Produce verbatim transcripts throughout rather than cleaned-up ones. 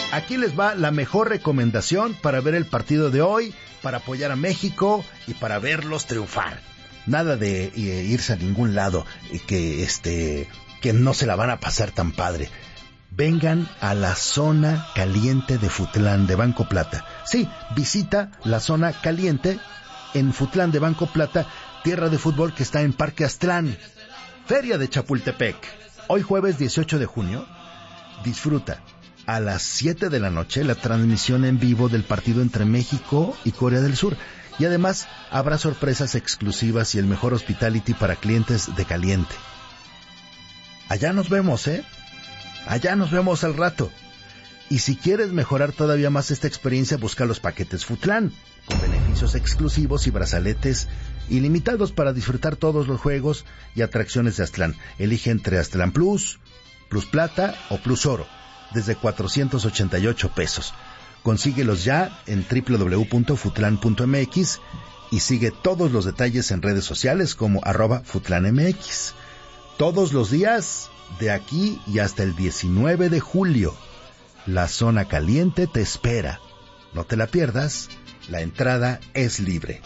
aquí les va la mejor recomendación para ver el partido de hoy, para apoyar a México y para verlos triunfar. Nada de eh, irse a ningún lado, eh, que este que no se la van a pasar tan padre. Vengan a la zona caliente de Futlán de Banco Plata. Sí, visita la zona caliente en Futlán de Banco Plata, tierra de fútbol que está en Parque Aztlán. Feria de Chapultepec. Hoy jueves dieciocho de junio, disfruta a las siete de la noche la transmisión en vivo del partido entre México y Corea del Sur. Y además habrá sorpresas exclusivas y el mejor hospitality para clientes de caliente. Allá nos vemos, ¿eh? Allá nos vemos al rato. Y si quieres mejorar todavía más esta experiencia, busca los paquetes Futlán, con beneficios exclusivos y brazaletes ilimitados para disfrutar todos los juegos y atracciones de Aztlán. Elige entre Aztlán Plus, Plus Plata o Plus Oro, desde cuatrocientos ochenta y ocho pesos. Consíguelos ya en doble u doble u doble u punto futlán punto m x y sigue todos los detalles en redes sociales como arroba futlanmx. Todos los días, de aquí y hasta el diecinueve de julio, la zona caliente te espera. No te la pierdas, la entrada es libre.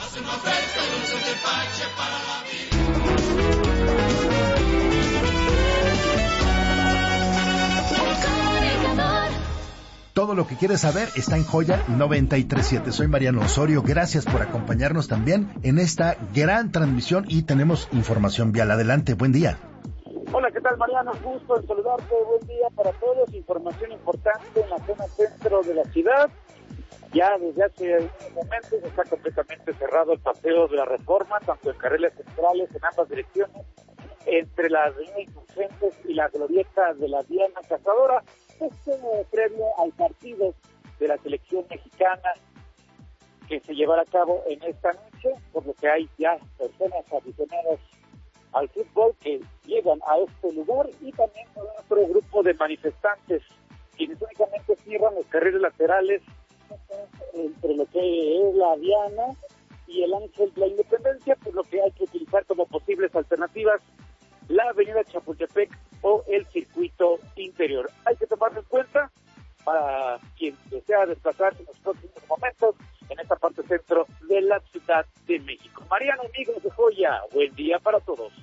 Todo lo que quieres saber está en Joya noventa y tres punto siete. Soy Mariano Osorio. Gracias por acompañarnos también en esta gran transmisión y tenemos información vial. Adelante, buen día. Hola, ¿qué tal, Mariano? Gusto en saludarte. Buen día para todos. Información importante en la zona centro de la ciudad. Ya desde hace unos momentos está completamente cerrado el paseo de la Reforma, tanto en carriles centrales en ambas direcciones, entre la avenida Insurgentes y la glorieta de la Diana Cazadora. Esto previo al partido de la selección mexicana que se llevará a cabo en esta noche, por lo que hay ya personas aficionadas al fútbol que llegan a este lugar y también otro grupo de manifestantes quienes únicamente cierran los carriles laterales entre lo que es la Diana y el Ángel de la Independencia, por lo que hay que utilizar como posibles alternativas la avenida Chapultepec o el circuito interior. Hay que tomarlo en cuenta para quien desea desplazarse en los próximos momentos en esta parte centro de la Ciudad de México. Mariano, amigos de Joya, buen día para todos.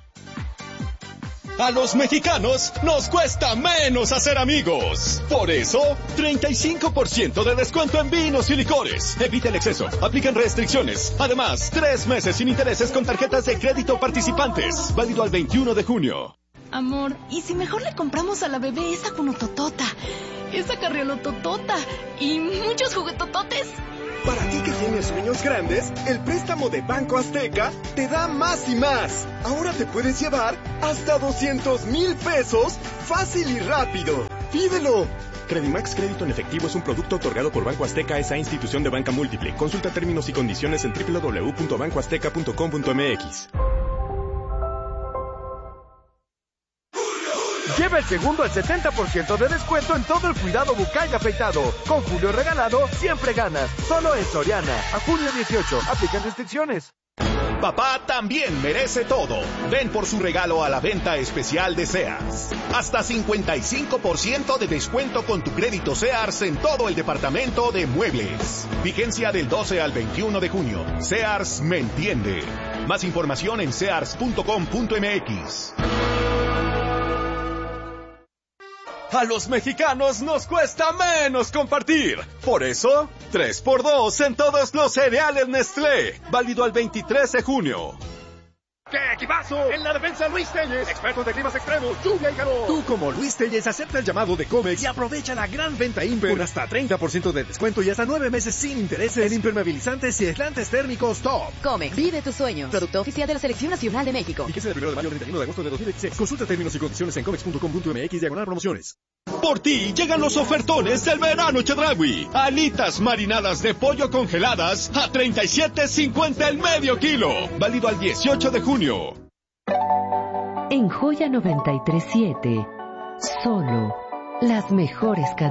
A los mexicanos nos cuesta menos hacer amigos. Por eso, treinta y cinco por ciento de descuento en vinos y licores. Evita el exceso, aplican restricciones. Además, tres meses sin intereses con tarjetas de crédito participantes. Válido al veintiuno de junio. Amor, ¿y si mejor le compramos a la bebé esa cunototota, esa carriolototota y muchos juguetototes? Para ti que tienes sueños grandes, el préstamo de Banco Azteca te da más y más. Ahora te puedes llevar hasta doscientos mil pesos fácil y rápido. ¡Pídelo! Credimax Crédito en Efectivo es un producto otorgado por Banco Azteca, esa institución de banca múltiple. Consulta términos y condiciones en doble u doble u doble u punto banco azteca punto com punto m x. Lleva el segundo al setenta por ciento de descuento en todo el cuidado bucal y afeitado. Con Julio regalado, siempre ganas. Solo en Soriana. A junio dieciocho. Aplican restricciones. Papá también merece todo. Ven por su regalo a la venta especial de Sears. Hasta cincuenta y cinco por ciento de descuento con tu crédito Sears en todo el departamento de muebles. Vigencia del doce al veintiuno de junio. Sears me entiende. Más información en sears punto com punto m x. A los mexicanos nos cuesta menos compartir. Por eso, tres por dos en todos los cereales Nestlé. Válido al veintitrés de junio. ¡Qué equipazo! En la defensa Luis Telles, expertos de climas extremos, lluvia y calor. Tú como Luis Telles acepta el llamado de Comex y aprovecha la gran venta Imper con hasta treinta por ciento de descuento y hasta nueve meses sin intereses en impermeabilizantes y aislantes térmicos Top. Comex, vive tu sueño. Producto oficial de la Selección Nacional de México. Fíjese del primero de mayo al treinta y uno de agosto de dos mil dieciséis. Consulta términos y condiciones en comex punto com punto m x diagonal promociones. Por ti llegan los ofertones del verano Chedraui. Alitas marinadas de pollo congeladas a treinta y siete cincuenta el medio kilo. Válido al dieciocho de junio. En Joya noventa y tres punto siete, solo las mejores canciones.